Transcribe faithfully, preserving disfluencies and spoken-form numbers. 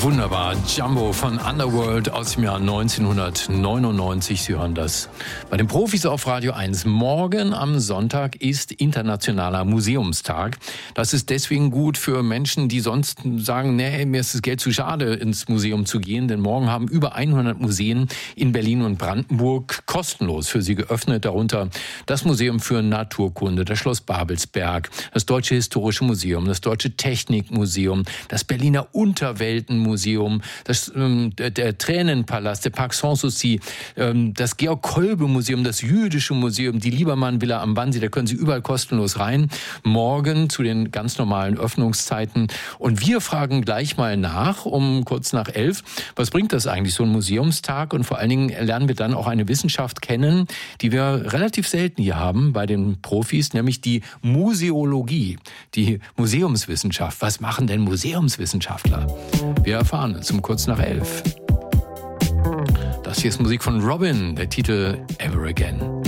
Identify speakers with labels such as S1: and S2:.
S1: Wunderbar. Jumbo von Underworld aus dem Jahr neunzehnhundertneunundneunzig. Sie hören das bei den Profis auf Radio eins. Morgen am Sonntag ist Internationaler Museumstag. Das ist deswegen gut für Menschen, die sonst sagen, nee, mir ist das Geld zu schade, ins Museum zu gehen. Denn morgen haben über hundert Museen in Berlin und Brandenburg kostenlos für sie geöffnet. Darunter das Museum für Naturkunde, das Schloss Babelsberg, das Deutsche Historische Museum, das Deutsche Technikmuseum, das Berliner Unterweltenmuseum, Museum, das, ähm, der, der Tränenpalast, der Park Sanssouci, ähm, das Georg-Kolbe-Museum, das Jüdische Museum, die Liebermann-Villa am Wannsee, da können Sie überall kostenlos rein. Morgen zu den ganz normalen Öffnungszeiten. Und wir fragen gleich mal nach, um kurz nach elf, was bringt das eigentlich, so ein Museumstag? Und vor allen Dingen lernen wir dann auch eine Wissenschaft kennen, die wir relativ selten hier haben bei den Profis, nämlich die Museologie, die Museumswissenschaft. Was machen denn Museumswissenschaftler? Wir erfahren es um kurz nach elf. Das hier ist Musik von Robin, der Titel Ever Again.